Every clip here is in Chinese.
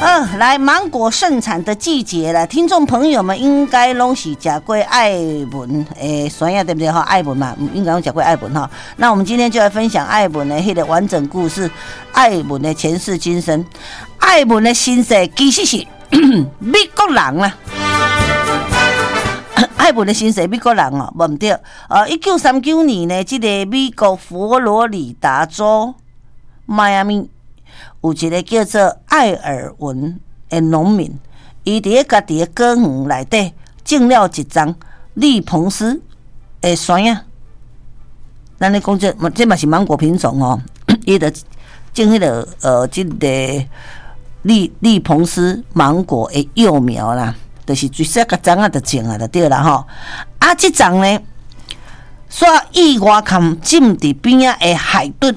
来芒果盛产的季节了，听众朋友们应该拢是吃过爱文酸呀，对不对哈？爱文嘛，应该拢吃过爱文哈。那我们今天就来分享爱文的那个完整故事，爱文的前世今生，爱文的身世其实是美国人啦。爱文的身世美国人哦，无唔对。1939年呢，这个美国佛罗里达州迈阿密。有一个叫做艾尔文的农民，伊伫咧家己的果园内底种了一丛利蓬斯的酸啊。咱咧讲这嘛是芒果品种哦，伊就种迄个这个利蓬斯芒果的幼苗啦，就是最小个丛啊，就种啊，就对啦吼。啊，这丛呢，煞意外坎浸伫边仔的海豚。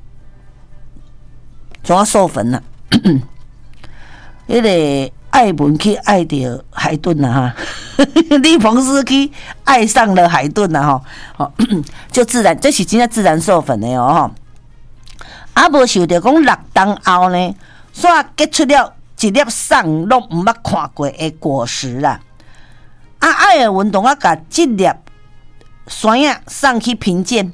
怎啊授粉啦？迄个爱文去爱着海豚啦哈，利蓬斯去爱上了海豚啦哈，好就自然，这是真正自然授粉的哦哈。啊，无想到讲6冬后呢，煞结出了一粒送拢毋捌看过的果实啦。啊，艾尔文同我甲这粒酸啊送去评鉴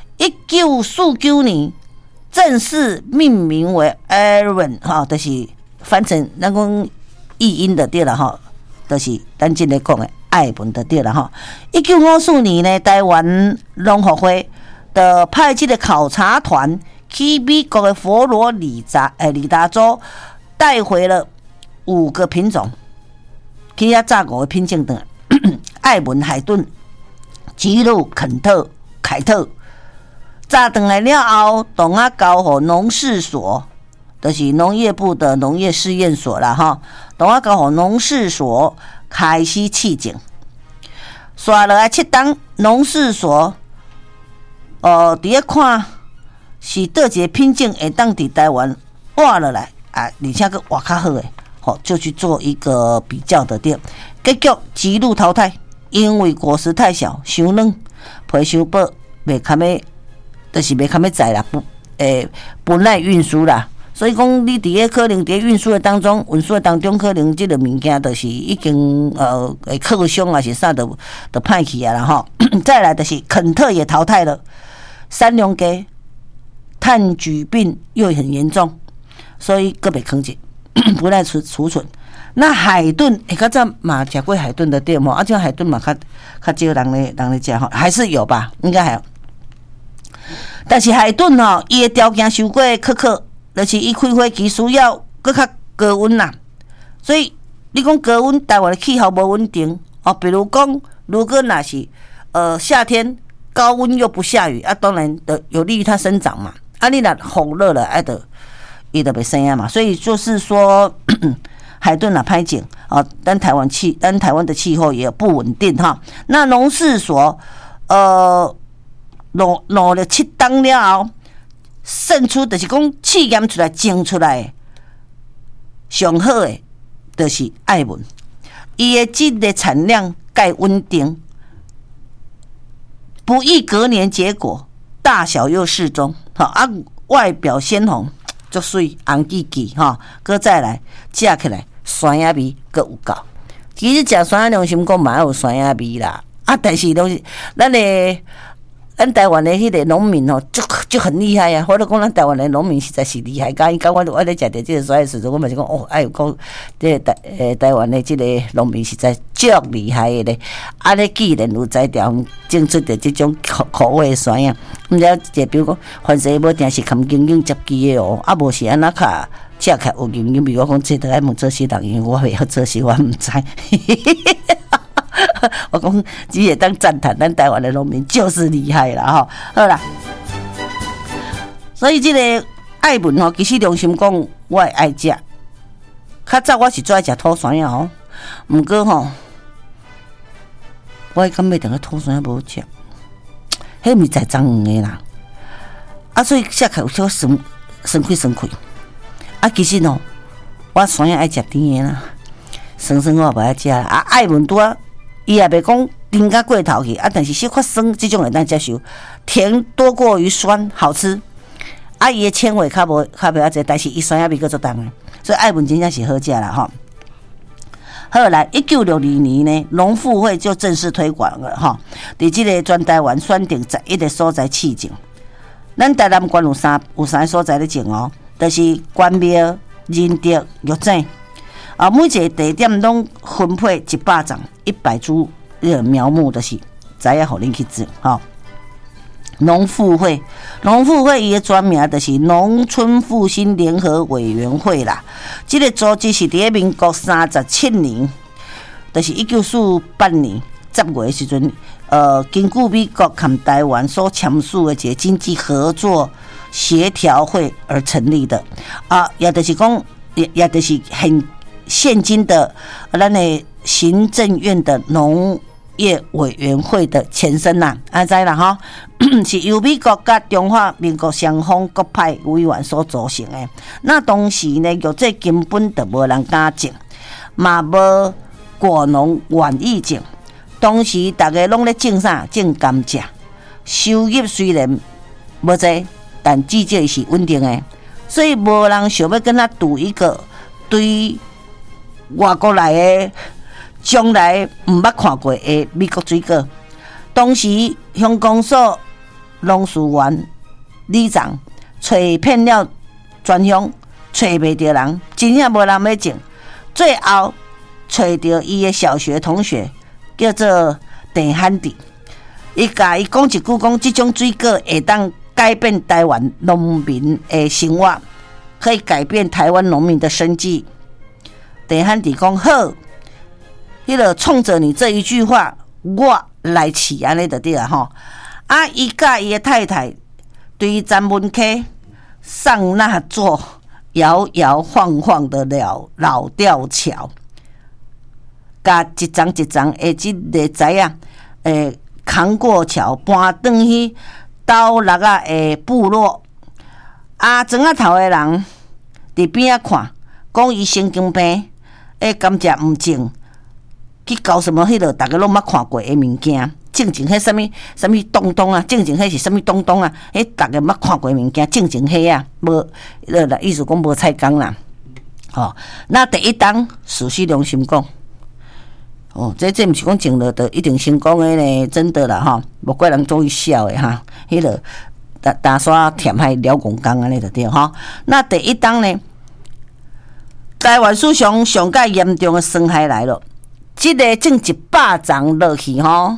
，1949年。正式命名为 Aaron 哈，就是翻成咱讲译音的对了哈，就是咱今日讲的爱文的对了哈。1954年呢，台湾农学会的派这个考察团去美国的佛罗里达州，带回了5个品种，去遐炸5个品种的爱文、海顿、吉鲁、肯特、凯特。炸回来了后，同啊交予农事所，就是农业部的农业试验所啦哈。同啊交予农事所开始试种，刷落来7冬，农事所伫咧看是倒一个品种会当伫台湾挖落来啊，而且佫挖较好诶，就去做一个比较的对。结果吉路淘汰，因为果实太小，伤软，皮伤薄，袂堪要。就是袂堪要载啦，不耐运输啦，所以讲你伫个可能伫运输的当中，可能即个物件就是已经会克伤啊，是啥都歹去啊啦吼。再来就是肯特也淘汰了，三龙鸡炭疽病又很严重，所以个袂吭起，不耐储存。那海豚，较早嘛食过海豚的对吼，这海豚嘛较少人咧食吼，还是有吧，应该还有。但是海豚吼，伊的条件伤过苛刻，就是伊开花期需要搁较高温啦。所以你讲高温，台湾的气候无稳定哦。比如讲，如果那是夏天高温又不下雨啊，当然的有利于它生长嘛。啊，你若烘热了，伊就袂生啊嘛。所以就是说，海豚啊歹种哦，但台湾的气候也不稳定哈。那农事所弄了7冬了后，胜出就是讲试验出来、种出来上好的，就是爱文。伊的这个产量介稳定，不易隔年结果，大小又适中，外表鲜红，足水红记记哈，搁再来食起来酸呀味搁有够。其实食酸呀良心讲嘛有酸呀味啦，但是都是咱台湾的迄个农民哦，就很厉害啊！我都讲咱台湾的农民实在是厉害。刚我咧食着这个酸的时阵，我嘛是讲哦，哎有讲这台湾的这个农民实在足厉害的咧。咧既然有才调种出的这种口味的酸啊，毋知就比如讲，凡是无定是含经营接机的哦，无是安那较食起来有经营。比如讲，这都爱问做事人，因为我袂晓做事，我毋知。我讲只会当赞叹，咱台湾的农民就是厉害啦吼。好啦，所以这个爱文吼，其实良心讲，我会爱食。较早我是最爱食土酸呀吼，毋过吼，我感觉等个土酸无食，迄咪在脏黄的啦。所以食起来有少酸开。其实吼，我酸呀爱食甜的啦，酸我无爱食。爱文拄啊。伊也袂讲甜甲过头去，但是小可酸这种会当接受，甜多过于酸，好吃。伊的纤维较袂遐济，但是伊酸也味够足重的。 所以爱文真正是好食啦哈。后来1962年呢，农妇会就正式推广了哈，伫这个全台湾选定11个所在试种。咱台南县有三个所在咧种哦，就是关庙、仁德、玉井。每一个地点拢分配100丛100株苗木，就是栽啊，互恁去种哈。农妇会伊的全名就是农村复兴联合委员会啦。这个组织是伫民国37年，就是1948年10月的时阵，根据美国和台湾所签署的一个经济合作协调会而成立的也就是讲，也就是现今的咱的行政院的农业委员会的前身啦，知啦哈，是由美国甲中华民国双方各派委员所组成的。那当时呢，玉这根本就无人敢种，嘛无果农愿意种。当时大家拢咧种啥？种甘蔗，收入虽然无济，但至少是稳定的，所以无人想要跟他赌一个对外国来的。将来毋捌看过的美国水果，当时乡公所农事员里长找遍了全乡，找袂到人，真正无人要种。最后找到伊的小学同学，叫做陈汉迪，伊甲伊讲一句，讲这种水果会当改变台湾农民的生活，可以改变台湾农民的生计。陈汉迪讲好。迄个冲着你这一句话，我来起安尼就对了吼。伊甲伊的太太对詹文溪上那座摇摇晃晃的老吊桥，甲一丛一丛的这个材扛过桥，搬转去斗六的部落。庄仔头的人伫边仔看，讲伊神经病，甘蔗毋种。去搞什么？迄个大家拢捌看过的物件，正经迄什么东东啊，正经迄是什么东东啊？大家捌看过的物件，正经迄啊，无意思讲无菜工啦。那第一档，事实良心讲，这毋是讲种了就一定成功的呢，真的啦哈，无怪人做伊笑的哈。迄个打刷填海了公工安尼就对哈。那第一档呢，台湾史上上介严重的损害来了。这个种100丛落去吼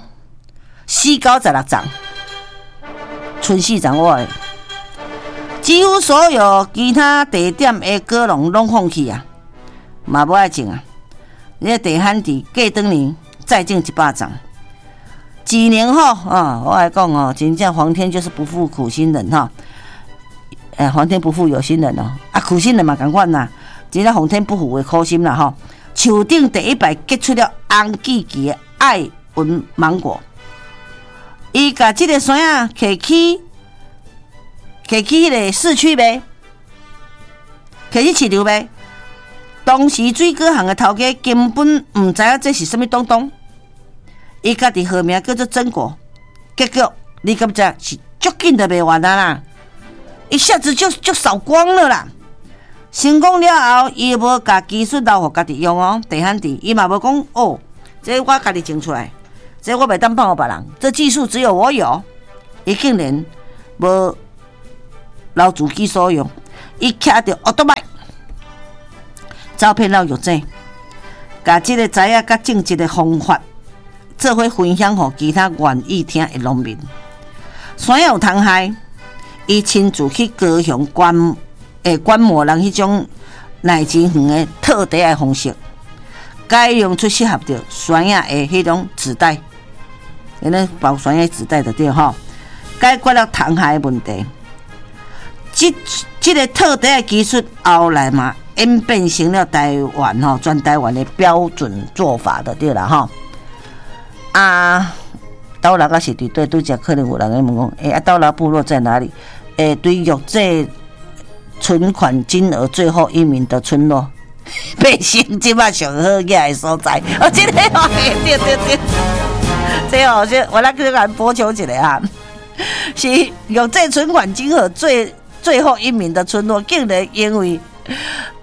，496丛，剩4丛我的。几乎所有其他地点的果农拢放弃啊，嘛无爱种啊。那地汉地过当年再种100丛，几年后我来讲真正皇天就是不负苦心人哈。皇天不负有心人苦心人嘛同款啦，真正皇天不负的苦心啦哈。树顶第一排结出了红季季的爱文芒果，伊甲这个山啊摕去迄个市区卖，摕去市场卖。当时水果行的头家根本毋知影这是什么东东，伊家己号名叫做榛果，结果你敢知是足紧就卖完啦，一下子就扫光了啦。成功了后，伊无甲技术留互家己用地汉地，伊嘛无讲这我家己种出来，这我袂当放互别人，这技术只有我有。伊竟然无留自己所用，伊徛着奥特曼，走遍了玉井，甲这个材啊甲种植的方法，做伙分享互其他愿意听的农民。山有通害，伊亲自去高雄观摩人迄种耐真远的套地的方式，改用出适合着山野的迄种纸袋，因为包山野纸袋就对吼，解决了虫害的问题。这个套地的技术后来嘛演变成了台湾全台湾的标准做法就对啦吼。斗六是对拄则可能有人问讲，斗六部落在哪里？对玉井存款金额最后一名的村落，百姓即摆上好野的所在。这个对，这我来给咱补充一下是玉井存款金额最后一名的村落，竟然因为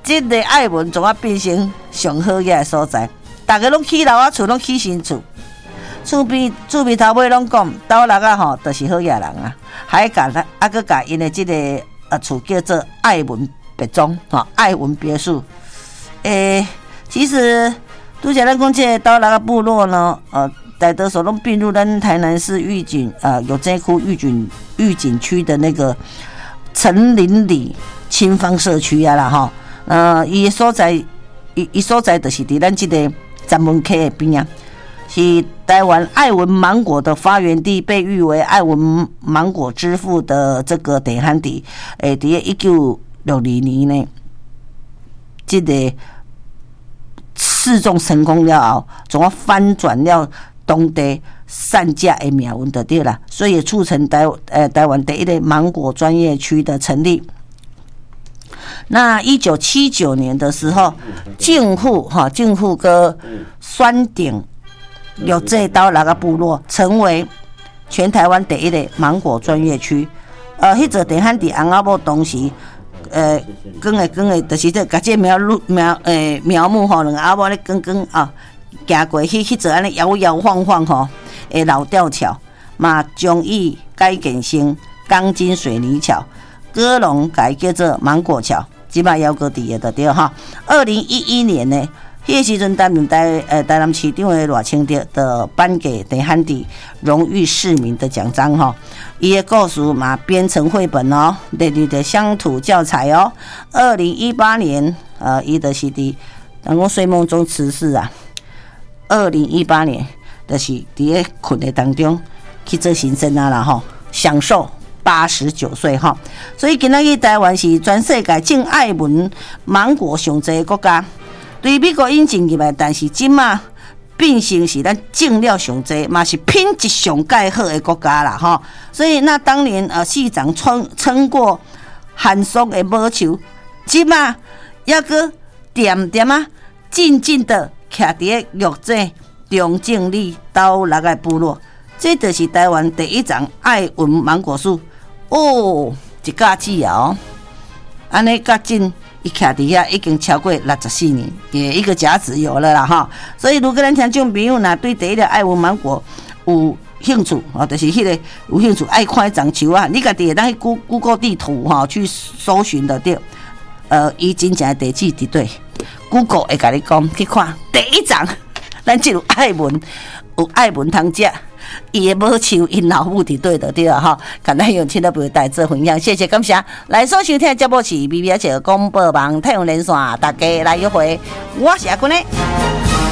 这个爱文怎啊变成上好嘅所在？大家拢起楼啊厝，拢起新厝，厝边头尾拢讲斗六啊吼，就是好野人啊，还甲佮甲因的这个厝叫做爱文别庄吼，爱文别墅。其实拄则咱讲这个斗六啊部落呢，大多数拢并入咱台南市玉井有这区玉井区的那个陈林里清芳社区啊啦吼。伊所在就是伫咱这个展门溪的边啊，是台湾爱文芒果的发源地，被誉为爱文芒果之父的这个地汉地。伫1962年呢，这个试种成功了后，总要翻转了当地善价的命运就对啦，所以也促成台湾第一个芒果专业区的成立。那1979年的时候，政府跟酸顶有这刀那个部落成为全台湾第一个芒果专业区。迄阵地汉伫翁仔某当时，讲的，就是这甲这苗木吼，两个阿某咧讲啊，行过迄阵安尼摇摇晃晃吼，的老吊桥，嘛将伊改建成钢筋水泥桥，歌龙改叫做芒果桥。即摆犹搁伫个对哈。2011年呢，迄个时阵担任台南市长的赖清德的颁给地汉地荣誉市民的奖章哈。伊的故事嘛编成绘本哦，列入的乡土教材哦。2018年伊就是伫人讲睡梦中辞世啊。2018年就是伫个困的当中去做行政啊啦吼，享受。89岁哈，所以今仔日台湾是全世界种爱文芒果上济的国家，对美国引进入来，但是今嘛变成是咱种了上济，嘛是品质上介好的国家啦哈。所以那当年市长撑过寒霜的毛球，今嘛要个点点啊，静静的徛伫个玉井中正里斗六个部落，这就是台湾第一丛爱文芒果树。一架子哦，安尼较近，伊徛伫遐已经超过64年，也一个甲子有了啦哈。所以如果咱听众朋友若对第一个爱文芒果有兴趣就是迄个有兴趣爱看樟树啊，你家己会当去 Google 地图去搜寻的对。伊真正的地址伫对 ，Google 会甲你讲去看第一丛，咱即有爱文通食。伊的母亲因老母伫对的对啊哈，敢咱用亲的朋友带做分享，谢谢感谢。来所收听的节目是 BBS 广播网太阳连线，大家来约会，我是阿君的。